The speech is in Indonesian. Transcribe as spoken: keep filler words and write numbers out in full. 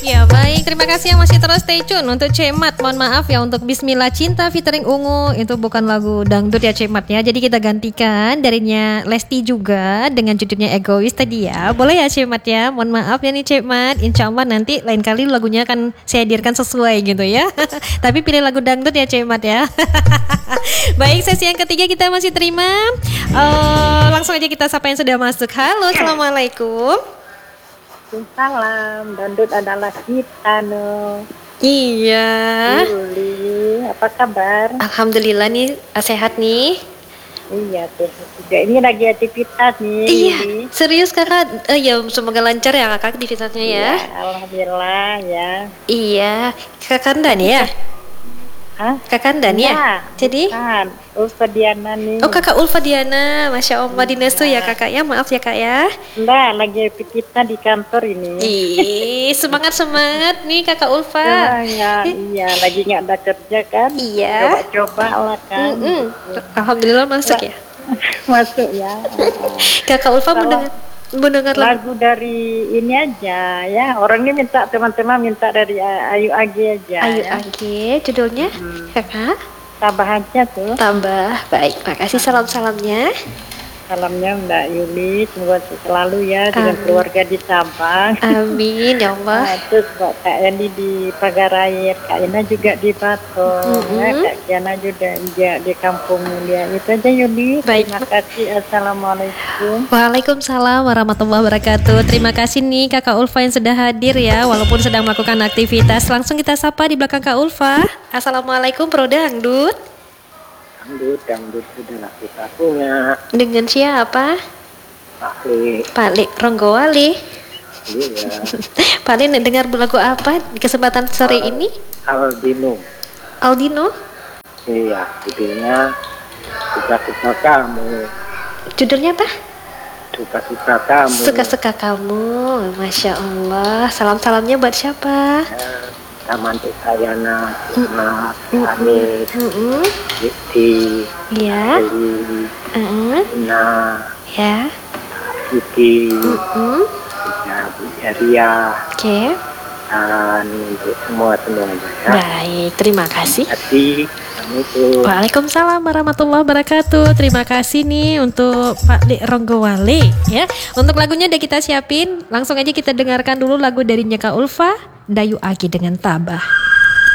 Ya baik, terima kasih yang masih terus stay tune untuk Cemat. Mohon maaf ya untuk Bismillah Cinta featuring Ungu itu bukan lagu dangdut ya Cemat ya. Jadi kita gantikan darinya Lesti juga dengan judulnya Egois tadi ya. Boleh ya Cemat ya. Mohon maaf ya nih Cemat. Insya Allah nanti lain kali lagunya akan saya hadirkan sesuai gitu ya. Tapi pilih lagu dangdut ya Cemat ya. Baik, sesi yang ketiga kita masih terima. Uh, langsung aja kita sapa yang sudah masuk. Halo, assalamualaikum. Salam, dangdut adalah kita no. Iya. Yuli, apa kabar? Alhamdulillah nih sehat nih. Iya sehat juga. Ini lagi aktivitas nih. Iya. Yuli. Serius kakak? Eh, ya semoga lancar ya kakak aktivitasnya ya. Iya, alhamdulillah ya. Iya. Kakak Kandan ya? Hah? Kakak Kandan ya? Ya, Jadi? bukan. Ulfa Diana nih. Oh kakak Ulfa Diana, masya Allah di Nestu ya kakak ya, maaf ya kak ya. Enggak, lagi kita di kantor ini. Ih, semangat semangat nih kakak Ulfa. Ya, ya, iya, lagi nggak ada kerja kan? Iya. Coba-coba lah kan. Mm -mm. Alhamdulillah masuk ya. Masuk ya. Kakak Ulfa mendengar mendengar lagu dari ini aja ya. Orang ini minta, teman-teman minta dari Ayu Agi aja. Ayu ya. Agi, judulnya hmm. kakak. Tambah aja tuh. Tambah, baik. Makasih salam-salamnya. Salamnya Mbak Yuli, semoga selalu ya dengan Amin. Keluarga di Sabang. Amin ya Allah. Nah, terus Mbak Kak Yani di Pagarair, Kak Ina juga di Baton, mm-hmm. ya, Kak Kiana juga di Kampung Mulia. Itu aja Yuli. Baik. Terima kasih. Assalamualaikum. Waalaikumsalam warahmatullahi wabarakatuh. Terima kasih nih Kakak Ulfa yang sudah hadir ya, walaupun sedang melakukan aktivitas. Langsung kita sapa di belakang Kak Ulfa. Assalamualaikum Pro Dangdut. Dangdut, dangdut sudah kita punya. Dengan siapa? Pak Le. Pak Le Ronggowali. Iya. Pak Le dengar lagu apa di kesempatan sore Al, ini? Aldino. Aldino? Iya, judulnya Suka-suka kamu. Judulnya apa? Suka-suka kamu. Suka-suka kamu. Masya Allah. Salam-salamnya buat siapa? Ya. Taman Tisayana, Mas, Hanif, Siti, ya, Eli, uh-uh. Ina, ya, Siti, uh-uh. Bu Ria, oke, okay. Dan untuk semua semuanya ya. Baik, terima kasih. Hati, Assalamualaikum. Waalaikumsalam warahmatullahi wabarakatuh. Terima kasih nih untuk Pak Le Ronggowali ya. Untuk lagunya udah kita siapin. Langsung aja kita dengarkan dulu lagu dari Kak Ulfa, Dayu Agi dengan Tabah.